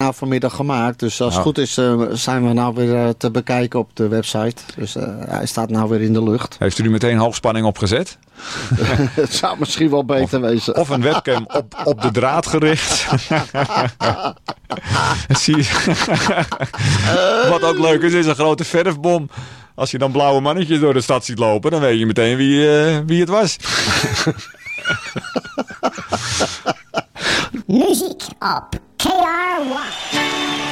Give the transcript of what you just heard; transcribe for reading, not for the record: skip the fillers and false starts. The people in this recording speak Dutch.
vanmiddag gemaakt. Dus als het goed is zijn we nou weer te bekijken op de website. Dus hij staat nou weer in de lucht. Heeft u nu meteen hoogspanning opgezet? Het zou misschien wel beter wezen. Of een webcam op de draad gericht. Zie je. Wat ook leuk is een grote verfbom. Als je dan blauwe mannetjes door de stad ziet lopen, dan weet je meteen wie het was. Muziek op KRON.